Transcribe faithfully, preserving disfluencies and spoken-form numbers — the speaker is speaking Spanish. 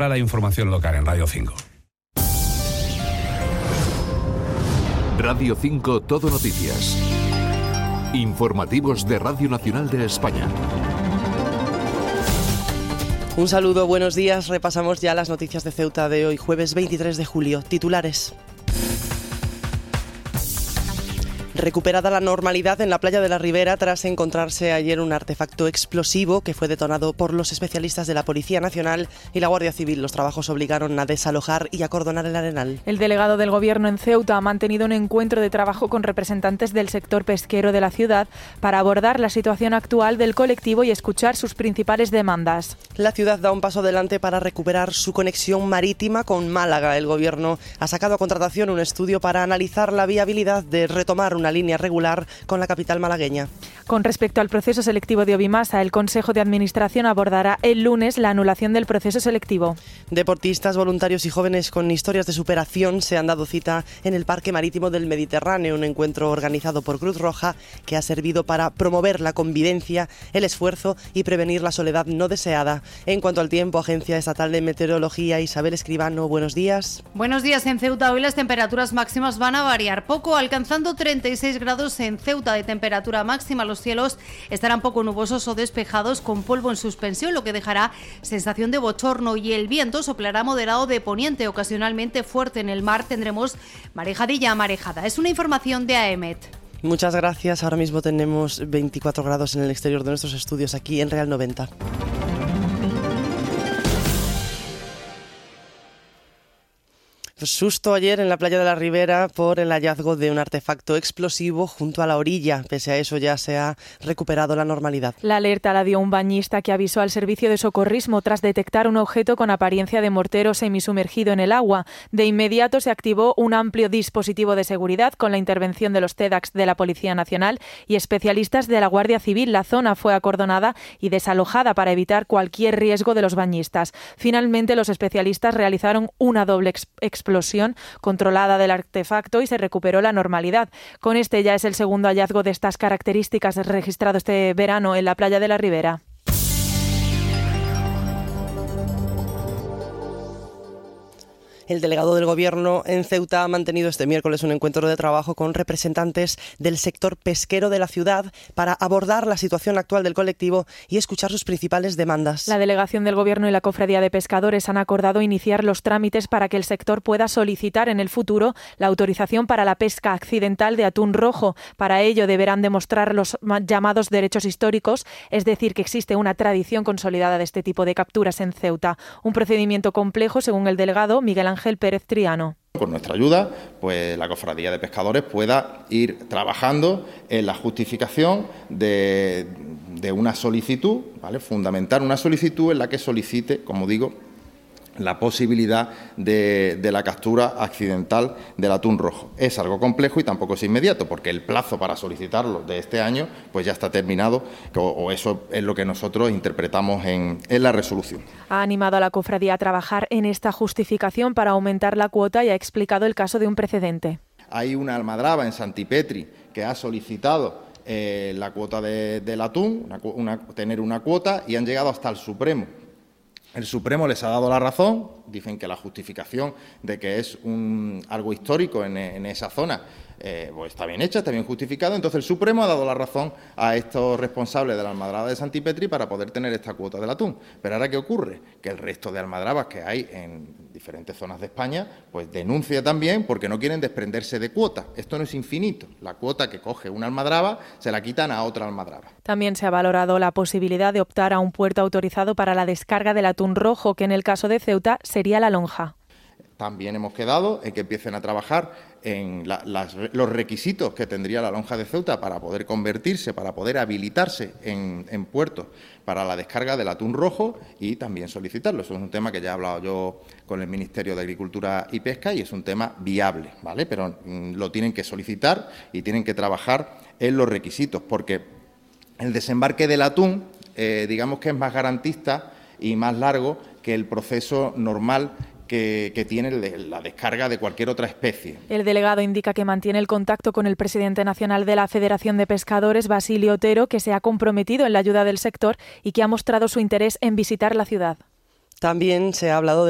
ahora la información local en Radio cinco. Radio cinco Todo Noticias. Informativos de Radio Nacional de España. Un saludo, buenos días. Repasamos ya las noticias de Ceuta de hoy, jueves veintitrés de julio. Titulares. Recuperada la normalidad en la playa de la Ribera tras encontrarse ayer un artefacto explosivo que fue detonado por los especialistas de la Policía Nacional y la Guardia Civil. Los trabajos obligaron a desalojar y acordonar el arenal. El delegado del Gobierno en Ceuta ha mantenido un encuentro de trabajo con representantes del sector pesquero de la ciudad para abordar la situación actual del colectivo y escuchar sus principales demandas. La ciudad da un paso adelante para recuperar su conexión marítima con Málaga. El Gobierno ha sacado a contratación un estudio para analizar la viabilidad de retomar una línea regular con la capital malagueña. Con respecto al proceso selectivo de Obimasa, el Consejo de Administración abordará el lunes la anulación del proceso selectivo. Deportistas, voluntarios y jóvenes con historias de superación se han dado cita en el Parque Marítimo del Mediterráneo, un encuentro organizado por Cruz Roja que ha servido para promover la convivencia, el esfuerzo y prevenir la soledad no deseada. En cuanto al tiempo, Agencia Estatal de Meteorología, Isabel Escribano, buenos días. Buenos días. En Ceuta hoy las temperaturas máximas van a variar poco, alcanzando treinta y seis grados en Ceuta de temperatura máxima. Los cielos estarán poco nubosos o despejados con polvo en suspensión, lo que dejará sensación de bochorno, y el viento soplará moderado de poniente, ocasionalmente fuerte. En el mar tendremos marejadilla marejada. Es una información de AEMET. Muchas gracias. Ahora mismo tenemos veinticuatro grados en el exterior de nuestros estudios aquí en Real noventa. Susto ayer en la playa de la Ribera por el hallazgo de un artefacto explosivo junto a la orilla. Pese a eso ya se ha recuperado la normalidad. La alerta la dio un bañista que avisó al servicio de socorrismo tras detectar un objeto con apariencia de mortero semisumergido en el agua. De inmediato se activó un amplio dispositivo de seguridad con la intervención de los TEDx de la Policía Nacional y especialistas de la Guardia Civil. La zona fue acordonada y desalojada para evitar cualquier riesgo de los bañistas. Finalmente, los especialistas realizaron una doble ex- explosión controlada del artefacto y se recuperó la normalidad. Con este ya es el segundo hallazgo de estas características registrado este verano en la playa de la Ribera. El delegado del Gobierno en Ceuta ha mantenido este miércoles un encuentro de trabajo con representantes del sector pesquero de la ciudad para abordar la situación actual del colectivo y escuchar sus principales demandas. La delegación del Gobierno y la Cofradía de Pescadores han acordado iniciar los trámites para que el sector pueda solicitar en el futuro la autorización para la pesca accidental de atún rojo. Para ello deberán demostrar los llamados derechos históricos, es decir, que existe una tradición consolidada de este tipo de capturas en Ceuta. Un procedimiento complejo, según el delegado Miguel Ángel Pérez Triano. Con nuestra ayuda, pues la Cofradía de Pescadores pueda ir trabajando en la justificación de, de una solicitud, ¿vale? Fundamentar una solicitud en la que solicite, como digo, la posibilidad de, de la captura accidental del atún rojo. Es algo complejo y tampoco es inmediato, porque el plazo para solicitarlo de este año pues ya está terminado, o, o eso es lo que nosotros interpretamos en, en la resolución. Ha animado a la cofradía a trabajar en esta justificación para aumentar la cuota y ha explicado el caso de un precedente. Hay una almadraba en Santipetri que ha solicitado eh, la cuota de, del atún, una, una, tener una cuota, y han llegado hasta el Supremo. El Supremo les ha dado la razón, dicen que la justificación de que es un, algo histórico en, en esa zona eh, pues está bien hecha, está bien justificado. Entonces el Supremo ha dado la razón a estos responsables de la almadraba de Santipetri para poder tener esta cuota del atún. Pero ahora, ¿qué ocurre? Que el resto de almadrabas que hay en diferentes zonas de España pues denuncia también porque no quieren desprenderse de cuota. Esto no es infinito. La cuota que coge una almadraba se la quitan a otra almadraba. También se ha valorado la posibilidad de optar a un puerto autorizado para la descarga del atún rojo, que en el caso de Ceuta sería La Lonja. También hemos quedado en que empiecen a trabajar en la, las, los requisitos que tendría la Lonja de Ceuta para poder convertirse, para poder habilitarse en, en puertos para la descarga del atún rojo y también solicitarlo. Eso es un tema que ya he hablado yo con el Ministerio de Agricultura y Pesca y es un tema viable, ¿vale? Pero mm, lo tienen que solicitar y tienen que trabajar en los requisitos, porque el desembarque del atún, eh, digamos que es más garantista y más largo que el proceso normal Que, que tiene la descarga de cualquier otra especie. El delegado indica que mantiene el contacto con el presidente nacional de la Federación de Pescadores, Basilio Otero, que se ha comprometido en la ayuda del sector y que ha mostrado su interés en visitar la ciudad. También se ha hablado de